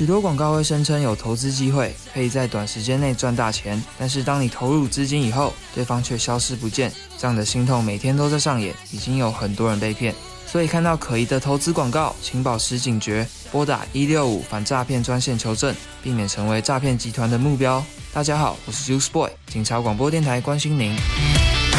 许多广告会声称有投资机会，可以在短时间内赚大钱，但是当你投入资金以后，对方却消失不见，这样的心痛每天都在上演，已经有很多人被骗。所以看到可疑的投资广告，请保持警觉，拨打165反诈骗专线求证，避免成为诈骗集团的目标。大家好，我是 Juice Boy， 警察广播电台关心您。